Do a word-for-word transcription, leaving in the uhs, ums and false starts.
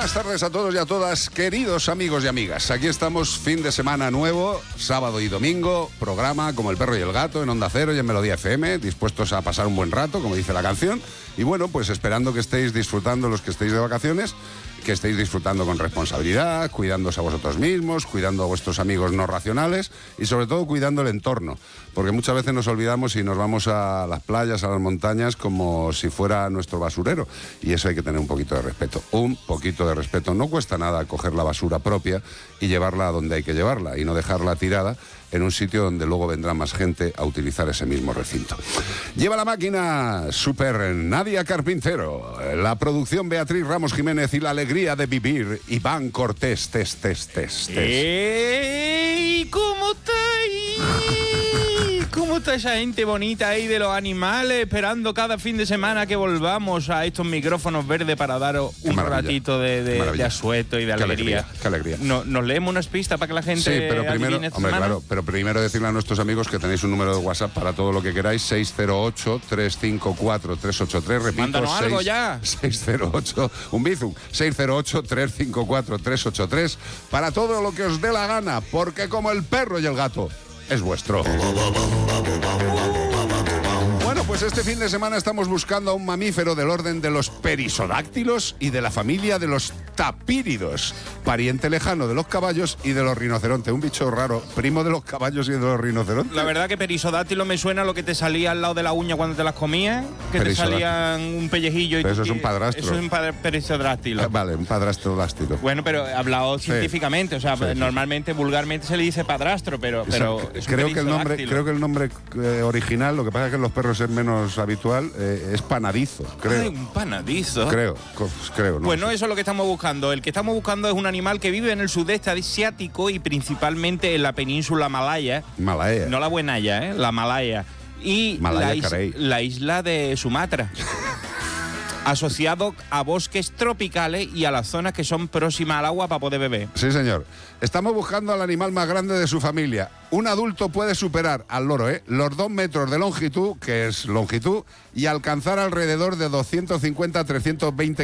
buenas tardes a todos y a todas, queridos amigos y amigas. Aquí estamos, fin de semana nuevo, sábado y domingo, programa como El Perro y el Gato en Onda Cero y en Melodía F M, dispuestos a pasar un buen rato, como dice la canción. Y bueno, pues esperando que estéis disfrutando los que estéis de vacaciones, que estéis disfrutando con responsabilidad, cuidándose a vosotros mismos, cuidando a vuestros amigos no racionales y sobre todo cuidando el entorno, porque muchas veces nos olvidamos y nos vamos a las playas, a las montañas como si fuera nuestro basurero, y eso hay que tener un poquito de respeto, un poquito de respeto. No cuesta nada coger la basura propia y llevarla a donde hay que llevarla y no dejarla tirada en un sitio donde luego vendrá más gente a utilizar ese mismo recinto. Lleva la máquina Super Nadia Carpintero, la producción Beatriz Ramos Jiménez y la alegría de vivir Iván Cortés. Tes, tes, tes, tes. ¡Ey! ¿Cómo estáis? ¿Cómo está esa gente bonita ahí de los animales esperando cada fin de semana que volvamos a estos micrófonos verdes para daros un ratito de, de, de asueto y de qué alegría? alegría, qué alegría. No, ¿Nos leemos unas pistas para que la gente sí, pero primero, adivine esta hombre, semana? claro, pero primero decirle a nuestros amigos que tenéis un número de WhatsApp para todo lo que queráis, seis cero ocho, tres cinco cuatro, tres ocho tres, repito, Mándanos algo ya. seis cero ocho, un bizum, seis cero ocho, tres cinco cuatro, tres ocho tres, para todo lo que os dé la gana, porque como El Perro y el Gato es vuestro. Bueno, pues este fin de semana estamos buscando a un mamífero del orden de los perisodáctilos y de la familia de los tapíridos, pariente lejano de los caballos y de los rinocerontes. Un bicho raro, primo de los caballos y de los rinocerontes. La verdad que perisodáctilo me suena a lo que te salía al lado de la uña cuando te las comías, que te salían un pellejillo. Y pero eso tú, es un padrastro. Eso es un pa- perisodáctilo. Ah, vale, un padrastro dáctilo. Bueno, pero hablado sí. científicamente, o sea, sí, sí. normalmente, vulgarmente se le dice padrastro, pero, pero Esa, es un creo que el nombre, perisodáctilo. creo que el nombre eh, original, lo que pasa es que en los perros es menos habitual, eh, es panadizo, creo. Ay, un panadizo. Creo, pues, creo, no Pues no, sé. eso es lo que estamos buscando. El que estamos buscando es un animal que vive en el sudeste asiático y principalmente en la península malaya. Malaya. No la buenaya, ¿eh? La malaya. Y Malaya, la, is- caray. la isla de Sumatra. Asociado a bosques tropicales y a las zonas que son próximas al agua para poder beber. Sí, señor. Estamos buscando al animal más grande de su familia. Un adulto puede superar al loro, ¿eh? los dos metros de longitud, que es longitud, y alcanzar alrededor de doscientos cincuenta a trescientos veinte